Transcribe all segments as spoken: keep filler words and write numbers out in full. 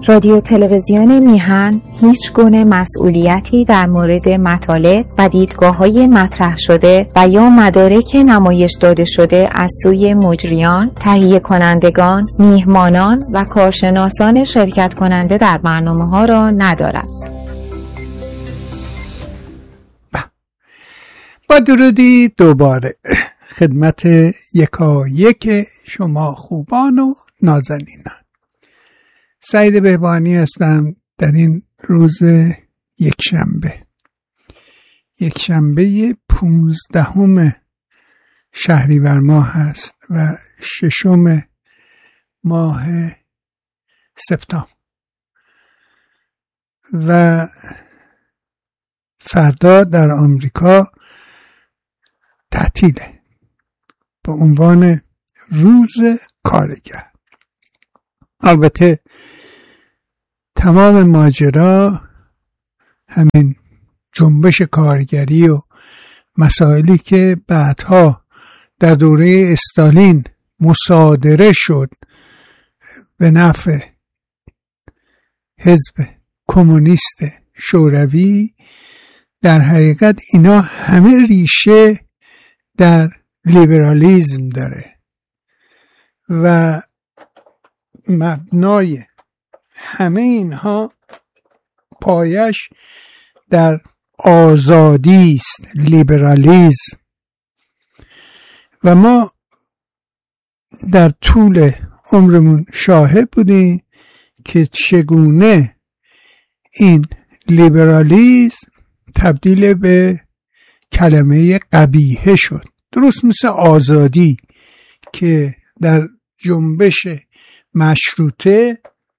رادیو تلویزیون میهن هیچ گونه مسئولیتی در مورد مطالب و دیدگاه‌های مطرح شده و یا مدارک نمایش داده شده از سوی مجریان، تهیه کنندگان، میهمانان و کارشناسان شرکت کننده در برنامه‌ها را ندارد. با درودی دوباره خدمت یکا یک شما خوبان و نازنینان. سعید بهبانی هستم در این روز یکشنبه یکشنبه پونزدهم شهریور ماه هست و ششم ماه سپتامبر و فردا در آمریکا تعطیله به عنوان روز کارگر. البته تمام ماجرا همین جنبش کارگری و مسائلی که بعدها در دوره استالین مصادره شد به نفع حزب کمونیست شوروی، در حقیقت اینا همه ریشه در لیبرالیسم داره و مبنای همه اینها پایش در آزادی است، لیبرالیسم. و ما در طول عمرمون شاهد بودیم که چگونه این لیبرالیسم تبدیل به کلمه قبیحه شد، درست مثل آزادی که در جنبش مشروطه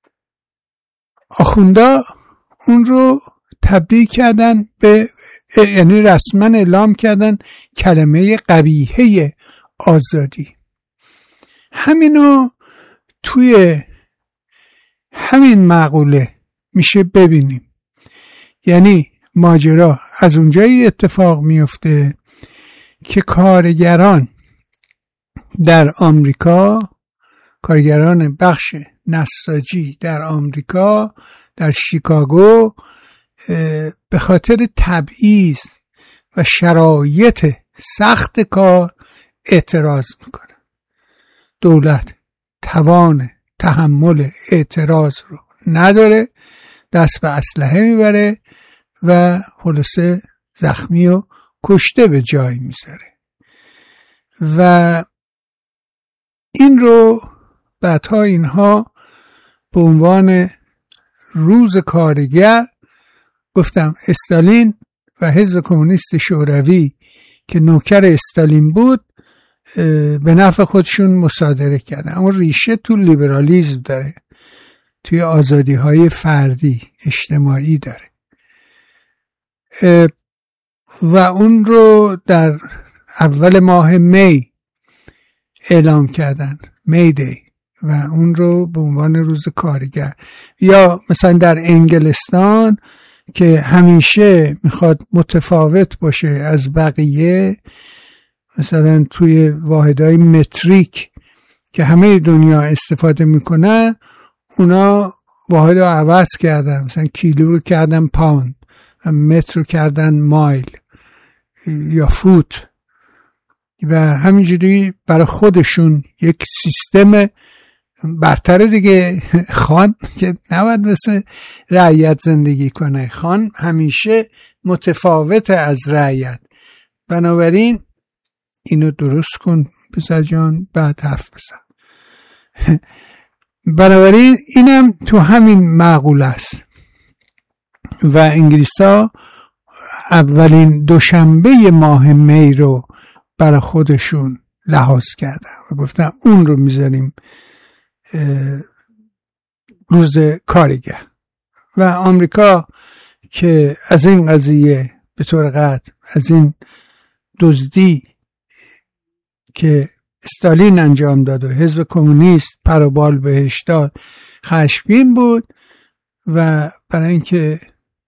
آخوندا اون رو تبدیل کردن به، یعنی رسما اعلام کردن کلمه قبیحه آزادی. همینو توی همین مقوله میشه ببینیم. یعنی ماجرا از اونجایی اتفاق میفته که کارگران در آمریکا، کارگران بخش نساجی در آمریکا در شیکاگو به خاطر تبعیض و شرایط سخت کار اعتراض میکنه. دولت توان تحمل اعتراض رو نداره، دست به اسلحه میبره و خلاصه زخمی و کشته به جای میذاره. و این رو بعدها اینها به عنوان روز کارگر، گفتم استالین و حزب کمونیست شوروی که نوکر استالین بود به نفع خودشون مصادره کردن. اما ریشه تو لیبرالیسم داره، توی آزادی های فردی اجتماعی داره و اون رو در اول ماه می اعلام کردن، می دی، و اون رو به عنوان روز کارگر. یا مثلا در انگلستان که همیشه میخواد متفاوت باشه از بقیه، مثلا توی واحدهای متریک که همه دنیا استفاده میکنن، اونا واحد رو عوض کردن، مثلا کیلو رو کردن پاوند و متر رو کردن مایل یا فوت و همینجوری برای خودشون یک سیستم برتر دیگه. خان که نباید مثل رعیت زندگی کنه، خان همیشه متفاوت از رعیت. بنابراین اینو درست کن پسر جان، بعد حرف بزن. بنابراین اینم تو همین معقول است و انگلیس‌ها اولین دوشنبه ماه می رو برای خودشون لحاظ کردن و گفتن اون رو میذاریم روز کارگر. و آمریکا که از این قضیه به طور قطع، از این دزدی که استالین انجام داد و حزب کمونیست پروبال بهش داد خشمگین بود و برای اینکه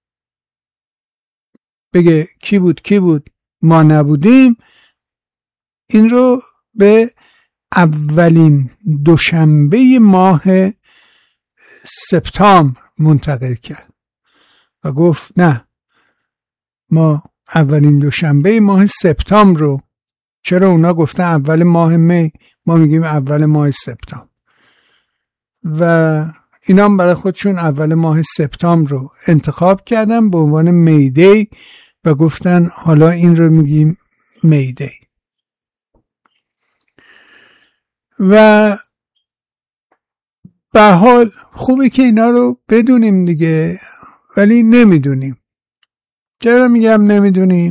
بگه کی بود کی بود ما نبودیم، این رو به اولین دوشنبه ماه سپتامبر منتقل کرد و گفت نه، ما اولین دوشنبه ماه سپتامبر رو، چرا اونا گفتن اول ماه می، ما میگیم اول ماه سپتامبر، و اینا هم برای خودشون اول ماه سپتامبر رو انتخاب کردن به عنوان میدی و گفتن حالا این رو میگیم میدی. و به حال خوبه که اینا رو بدونیم دیگه، ولی نمیدونیم. چرا میگم نمیدونیم؟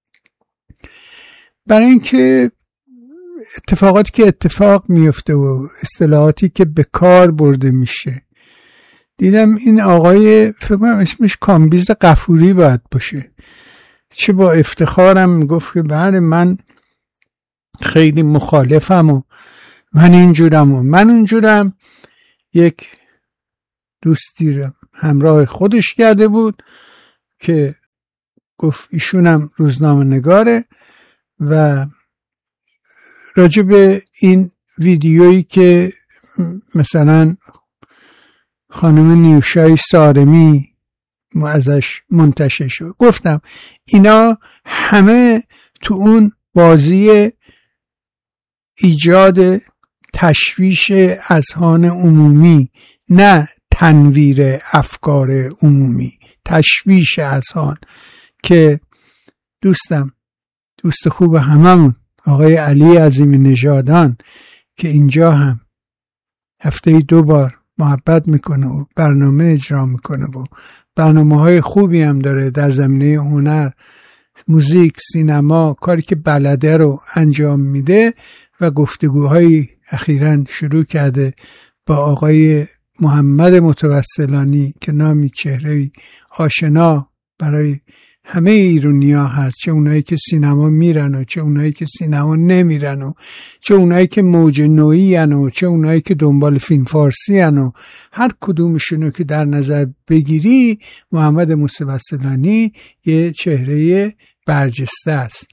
برای اینکه اتفاقاتی که اتفاق میفته و اصطلاحاتی که به کار برده میشه، دیدم این آقای فکر کنم اسمش کامبیز غفوری باید باشه، چه با افتخارم میگفت که بله من خیلی مخالفم و من اینجورم و من اونجورم. یک دوستی رو همراه خودش کرده بود که گفت ایشونم روزنامه نگاره و راجع به این ویدیویی که مثلا خانم نیوشای سارمی ازش منتشر شد، گفتم اینا همه تو اون بازی ایجاد تشویش اذهان عمومی، نه تنویر افکار عمومی، تشویش اذهان، که دوستم دوست خوب هممون آقای علی عظیمی نژادان که اینجا هم هفته دو بار محبت میکنه و برنامه اجرا میکنه و برنامه های خوبی هم داره در زمینه هنر، موزیک، سینما، کاری که بلده رو انجام میده و گفتگوهایی اخیراً شروع کرده با آقای محمد متوسلانی که نامی چهره‌ای آشنا برای همه ایرانی‌ها هست، چه اونایی که سینما میرن و چه اونایی که سینما نمیرن و چه اونایی که موج نوعی ان و چه اونایی که دنبال فیلم فارسی ان و هر کدومشونو که در نظر بگیری محمد متوسلانی یه چهره برجسته است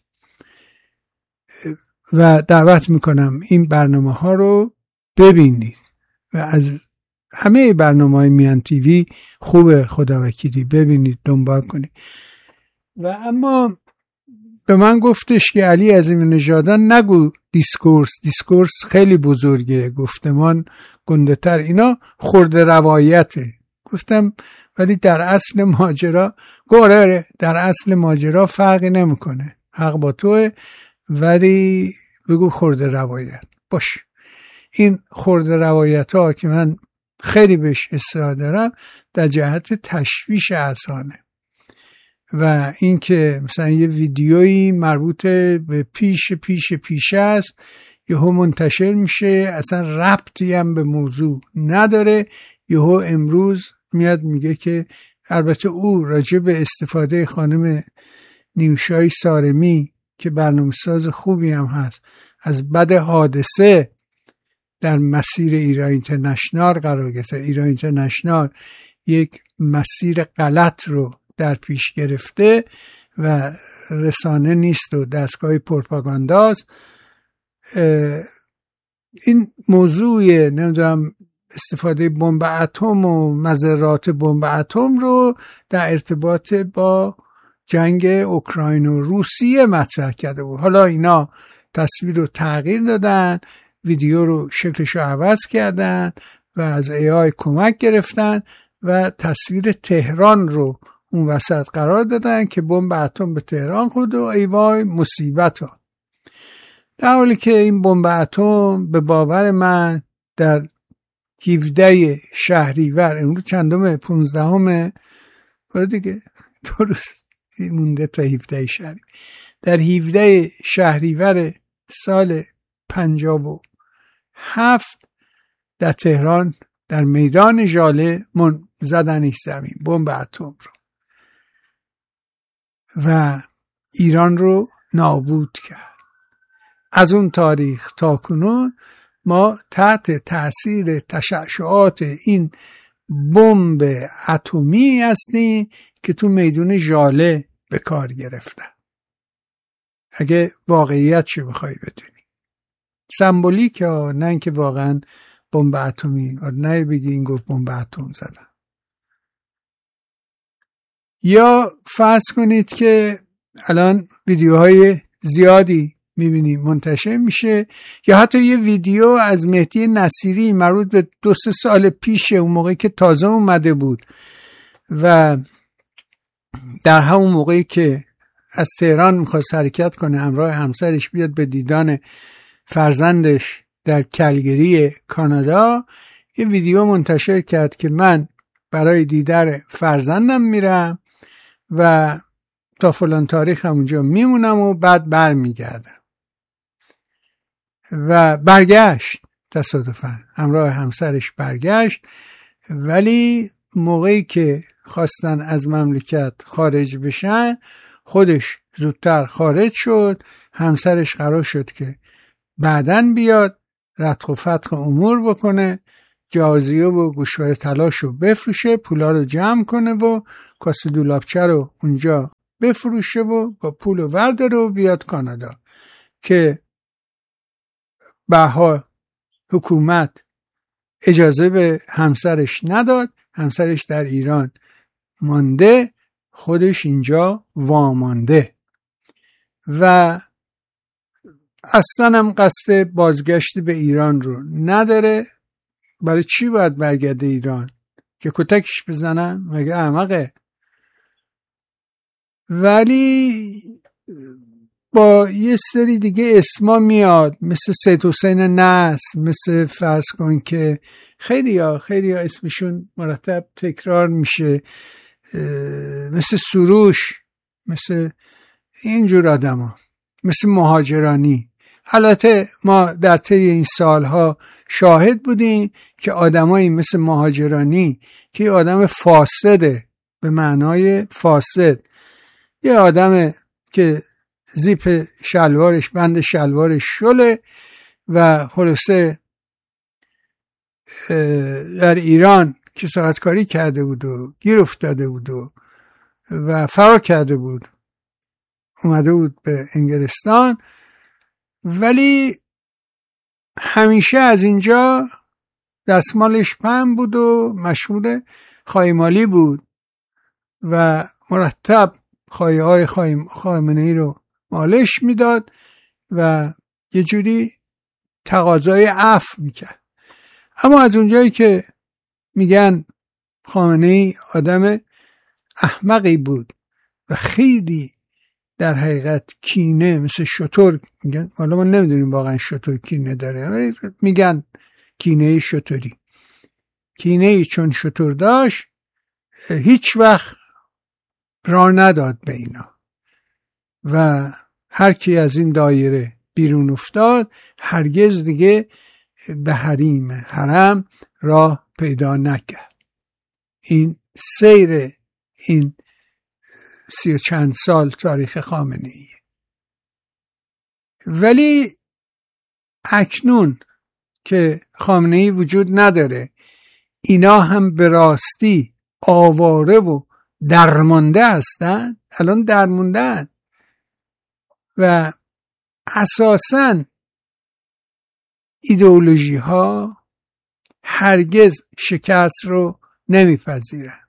و دعوت میکنم این برنامه ها رو ببینید و از همه برنامه های میان تیوی خوبه، خداوکیلی ببینید، دنبال کنید. و اما به من گفتش که علی عظیمی نژادان نگو دیسکورس، دیسکورس خیلی بزرگه، گفتمان گنده تر، اینا خورده روایته. گفتم ولی در اصل ماجرا گوره، در اصل ماجرا فرقی نمیکنه، حق با توه، ولی بگو خورده روایت باش. این خورده روایت ها که من خیلی بهش اصرار دارم در جهت تشویش اذهانه و این که مثلا یه ویدیویی مربوط به پیش پیش پیش است یهو منتشر میشه، اصلا ربطی هم به موضوع نداره، یهو امروز میاد میگه که البته او راجع به استفاده خانم نیوشای سارمی که برنامه‌ساز خوبی هم هست از بد حادثه در مسیر ایران اینترنشنال قرار گرفته. ایران اینترنشنال یک مسیر غلط رو در پیش گرفته و رسانه نیست و دستگاه پروپاگانداست. این موضوع نمیدونم استفاده بمب اتم و مضرات بمب اتم رو در ارتباط با جنگ اوکراین و روسیه مطرح کرده بود. حالا اینا تصویر رو تغییر دادن، ویدیو رو شکلش رو عوض کردن و از ای آی کمک گرفتن و تصویر تهران رو اون وسط قرار دادن که بمب اتم به تهران خورد و ای وای مصیبت ها. در حالی که این بمب اتم به باور من در هفده شهریور، امروز چندم پونزدهم دیگه درست مونده تا هفده شهریور، در هفده شهریور سال پنجاه و هفت در تهران در میدان ژاله من زدنش زمین بمب اتم رو و ایران رو نابود کرد. از اون تاریخ تا کنون ما تحت تأثیر تشعشعات این بمب اتمی هستیم که تو میدان ژاله به کار گرفتن. اگه واقعیت چه بخوای بدونی، سمبولیک ها، نه اینکه واقعا بمب اتمی، نه بگی این گفت بمب اتم زدن. یا فرض کنید که الان ویدیوهای زیادی میبینیم منتشر میشه، یا حتی یه ویدیو از مهدی نصیری مربوط به دو سه سال پیشه، اون موقعی که تازه اومده بود و در همون موقعی که از تهران میخواست حرکت کنه همراه همسرش بیاد به دیدن فرزندش در کلگری کانادا، یه ویدیو منتشر کرد که من برای دیدار فرزندم میرم و تا فلان تاریخ همونجا میمونم و بعد بر میگردم. و برگشت، تصادفاً همراه همسرش برگشت، ولی موقعی که خواستن از مملکت خارج بشن خودش زودتر خارج شد. همسرش قرار شد که بعدن بیاد رتق و فتق امور بکنه، جهازیه و گوشواره طلاشو بفروشه، پولا رو جمع کنه و کاسه دولابچه رو اونجا بفروشه و با پول و ورده رو بیاد کانادا، که بها حکومت اجازه به همسرش نداد. همسرش در ایران مانده، خودش اینجا وامانده و اصلا هم قصد بازگشت به ایران رو نداره. برای چی باید برگرده ایران؟ که کتکش بزنن؟ مگه احمقه؟ ولی با یه سری دیگه اسما میاد، مثل سید حسین نصر، مثل فرض کن که خیلی ها خیلی ها اسمشون مرتب تکرار میشه، مثل سروش، مثل اینجور آدم ها، مثل مهاجرانی. البته ما در طی این سالها شاهد بودیم که آدمایی مثل مهاجرانی که آدم فاسده، به معنای فاسد، یه آدم که زیپ شلوارش بند شلوارش شله و خلاصه در ایران کسافتکاری کرده بود و گیر افتاده بود و, و فرار کرده بود، اومده بود به انگلستان، ولی همیشه از اینجا دستمالش پهن بود و مشغول خایمالی بود و مرتب خایه های خامنه ای رو مالش میداد و یه جوری تقاضای عفو میکرد. اما از اونجایی که میگن خامنه ای آدم احمقی بود و خیلی در حقیقت کینه، مثل شتر، میگن، حالا ما نمیدونیم واقعا شتر کینه داره، میگن کینه شتری، کینه ای چون شتر داشت هیچ وقت راه نداد به اینا و هر کی از این دایره بیرون افتاد هرگز دیگه به حریم حرم راه پیدا نکرد. این سیر این سی و چند سال تاریخ خامنه ای. ولی اکنون که خامنه ای وجود نداره، اینا هم به راستی آواره و درمانده هستن، الان درموندن و اساساً ایدئولوژی ها هرگز شکست رو نمیپذیرن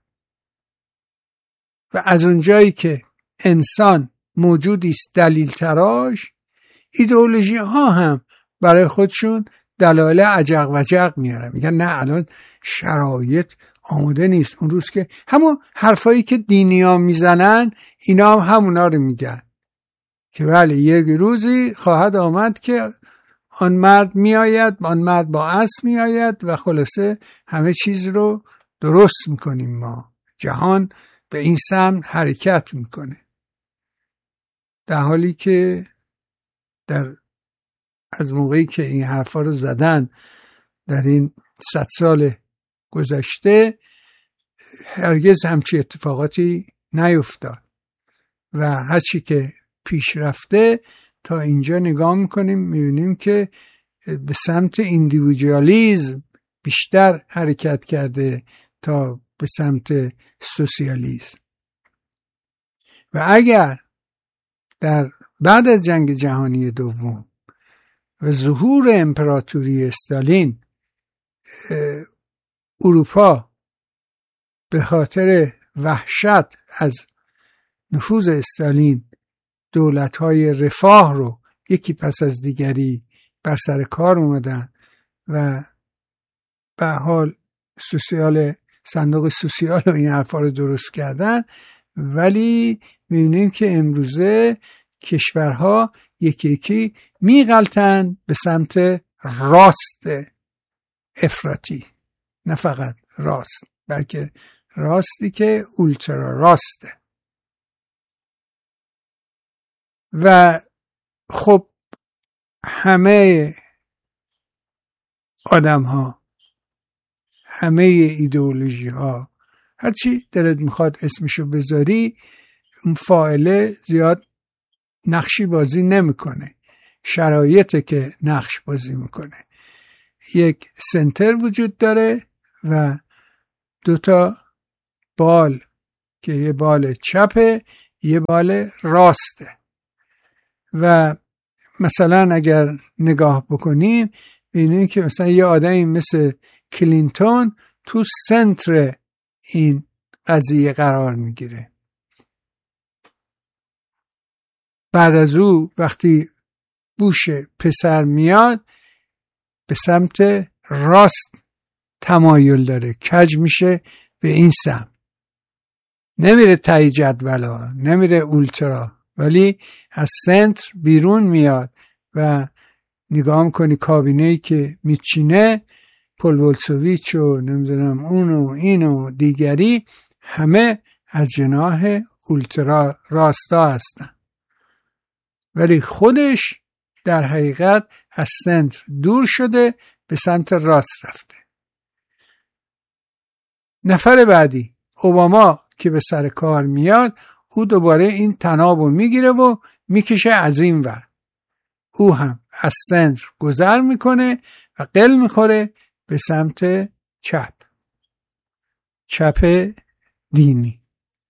و از اونجایی که انسان موجودی است دلیل تراش، ایدئولوژی ها هم برای خودشون دلایل عجق وجق میارن، میگن نه الان شرایط آماده نیست. اون روز که همون حرفایی که دینی ها میزنن اینا هم همونا رو میگن که بله یک روزی خواهد آمد که آن مرد میآید، آن مرد با اسب میآید و خلاصه همه چیز رو درست میکنیم. ما جهان به این سمت حرکت میکنه، در حالی که در از موقعی که این حرفا رو زدن در این صد سال گذشته هرگز همچی اتفاقاتی نیفتاد و هرچی که پیش رفته تا اینجا نگاه میکنیم میبینیم که به سمت ایندیویدوالیسم بیشتر حرکت کرده تا به سمت سوسیالیسم. و اگر در بعد از جنگ جهانی دوم و ظهور امپراتوری استالین اروپا به خاطر وحشت از نفوذ استالین دولت‌های رفاه رو یکی پس از دیگری بر سر کار اومدن و به حال سوسیال صندوق سوسیال و این حرفا رو درست کردن، ولی می‌بینیم که امروزه کشورها یکی یکی میغلطن به سمت راست افراطی، نه فقط راست بلکه راستی که اولترا راسته. و خب همه آدم ها، همه ایدئولوژی ها، هرچی دلت میخواد اسمشو بذاری، اون فاعله زیاد نقشی بازی نمیکنه، شرایطه که نقش بازی میکنه. یک سنتر وجود داره و دوتا بال که یه بال چپه یه بال راسته. و مثلا اگر نگاه بکنیم ببینیم که مثلا یه آدمی مثل کلینتون تو سنتر این قضیه قرار میگیره. بعد از او وقتی بوش پسر میاد به سمت راست تمایل داره، کج میشه به این سمت، نمیره تایی جدولا، نمیره اولترا، ولی از سنتر بیرون میاد و نگاه میکنی کابینه‌ای که میچینه، پل ولسویچ و نمیدونم اونو اینو دیگری، همه از جناح اولترا راستا هستن، ولی خودش در حقیقت از سنتر دور شده به سمت راست رفته. نفر بعدی اوباما که به سر کار میاد، او دوباره این تنابو میگیره و میکشه از این ور، او هم از سنتر گذر میکنه و قل میخوره به سمت چپ، چپ دینی،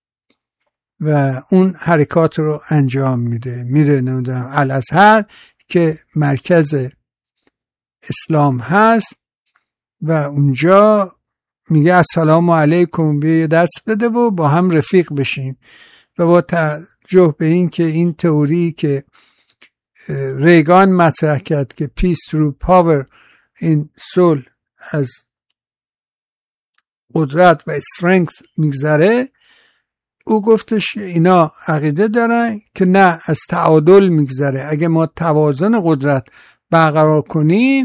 و اون حرکات رو انجام میده. میره نمیدونم الازهر که مرکز اسلام هست و اونجا میگه السلام علیکم، بیا دست بده و با هم رفیق بشیم. و با توجه به این که این تئوری که ریگان مطرح کرد که پیس through پاور، این صلح از قدرت و استرنگث میگذره، او گفتش اینا عقیده دارن که نه، از تعادل میگذره. اگه ما توازن قدرت برقرار کنیم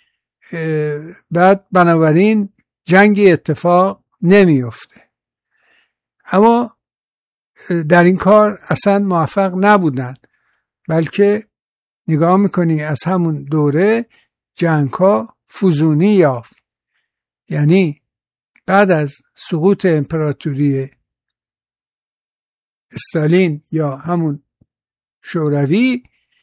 بعد بنابراین جنگی اتفاق نمیفته. اما در این کار اصلا موفق نبودن، بلکه نگاه میکنی از همون دوره جنگ ها فزونی یافت. یعنی بعد از سقوط امپراتوری استالین یا همون شوروی،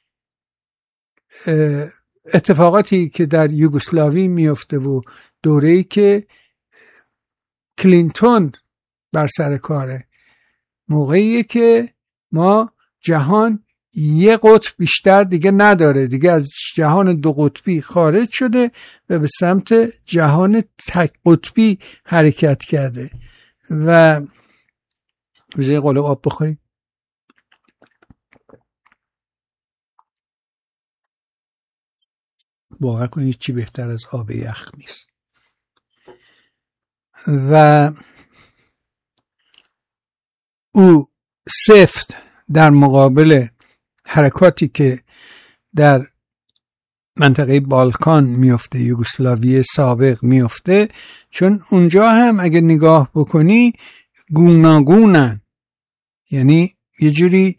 اتفاقاتی که در یوگسلاوی میفته و دوره‌ای که کلینتون بر سر کاره، موقعیه که ما جهان یه قطب بیشتر دیگه نداره، دیگه از جهان دو قطبی خارج شده و به سمت جهان تک قطبی حرکت کرده. و بذاری قلوب آب بخوریم. باور کنید چی بهتر از آب یخ نیست. و او سفت در مقابل حرکاتی که در منطقه بالکان میفته، یوگسلاوی سابق میفته، چون اونجا هم اگه نگاه بکنی گوناگونن، یعنی یه جوری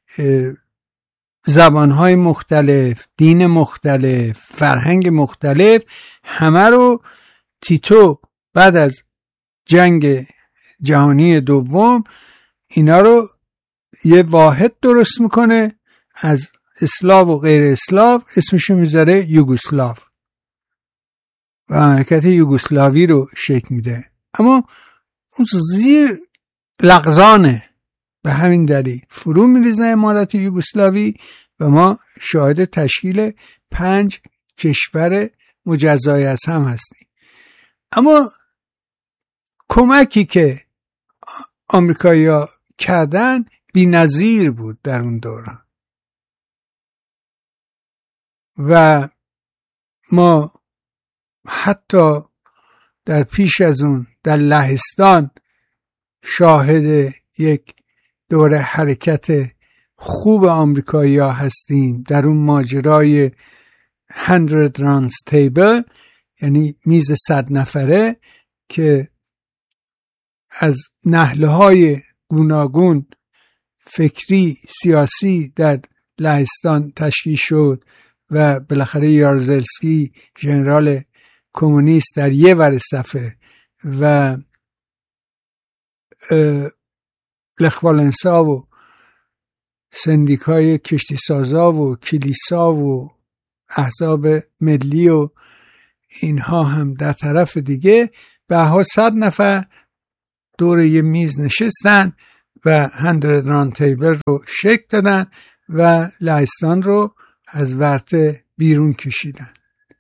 زبانهای مختلف، دین مختلف، فرهنگ مختلف، همه رو تیتو بعد از جنگ جهانی دوم اینا رو یه واحد درست میکنه از اسلاو و غیر اسلاو، اسمشو میذاره یوگسلاو و حرکت یوگسلاوی رو شکل میده. اما اون زیر لغزانه، به همین دلیل فرو میریزه امارت یوگسلاوی و ما شاهد تشکیل پنج کشور مجزای از هم هستیم. اما کمکی که آمریکایی‌ها کردن بی‌نظیر بود در اون دوران و ما حتی در پیش از اون در لهستان شاهد یک دوره حرکت خوب آمریکایی‌ها هستیم در اون ماجرای hundred rounds table، یعنی میز صد نفره که از نهله‌های گوناگون فکری سیاسی در لهستان تشکیل شد و بالاخره یارزلسکی ژنرال کمونیست در یه ور صفحه و لخ والنسا و سندیکای کشتی سازا و کلیسا و احزاب ملی و اینها هم در طرف دیگه به ها صد نفر دور یه میز نشستن و هندرد راند تیبل رو شکل دادن و لهستان رو از ورطه بیرون کشیدن.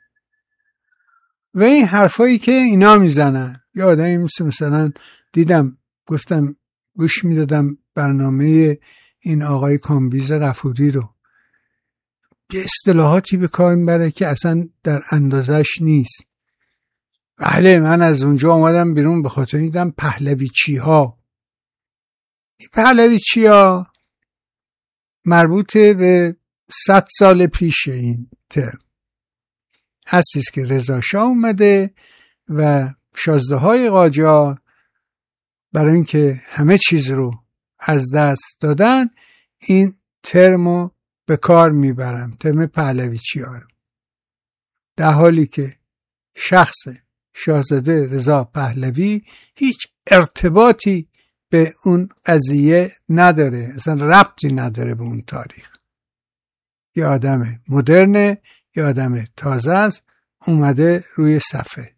و این حرفایی که اینا میزنن، یه آدمی مثل مثلا دیدم گفتم گوش میدادم برنامه این آقای کامبیز غفوری رو، یه اصطلاحاتی به کار میبره که اصلا در اندازش نیست. بله من از اونجا آمدم بیرون به خاطر دیدم پهلویچی ها. این پهلویچی ها مربوط به صد سال پیش این ترم هستیست که رضا شاه اومده و شازده های قاجار برای اینکه همه چیز رو از دست دادن این ترمو به کار میبرم، ترم پهلویچی ها رو، در حالی که شخص شاهزاده رضا پهلوی هیچ ارتباطی به اون قضیه نداره، اصلا ربطی نداره به اون تاریخ. یه آدم مدرنه، یه آدم تازه است، اومده روی صفحه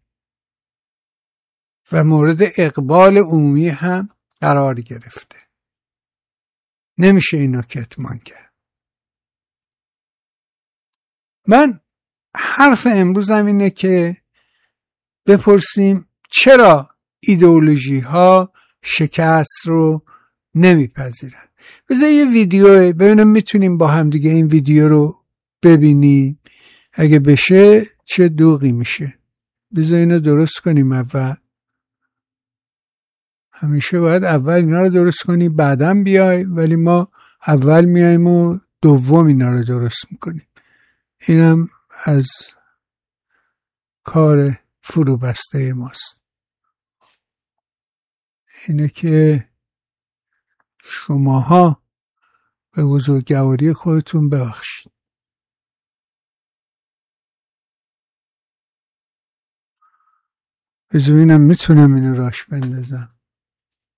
و مورد اقبال عمومی هم قرار گرفته. نمیشه اینو کتمان کرد. من حرف امروزم اینه که بپرسیم چرا ایدئولوژی ها شکست رو نمیپذیرن. بذار یه ویدیو ببینم میتونیم با هم دیگه این ویدیو رو ببینیم، اگه بشه چه دوغی میشه. بذار اینو درست کنیم. اول همیشه باید اول اینا رو درست کنی بعدم بیای، ولی ما اول میایم و دوم اینا رو درست میکنیم. اینم از کار فرو بسته ماست. اینه که شماها به بزرگواری خودتون ببخشید. بذار ببینم میتونم اینو راش بندازم.